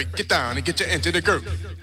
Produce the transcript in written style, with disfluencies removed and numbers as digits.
break it down and get you into the groove.